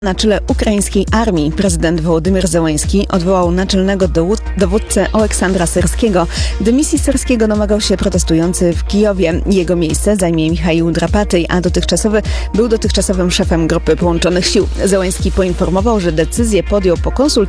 Na czele ukraińskiej armii prezydent Wołodymyr Zełenski odwołał naczelnego dowódcę Oleksandra Syrskiego. Dymisji Syrskiego domagał się protestujący w Kijowie. Jego miejsce zajmie Michaił Drapatyj, a był dotychczasowym szefem Grupy Połączonych Sił. Zełenski poinformował, że decyzję podjął po konsultacji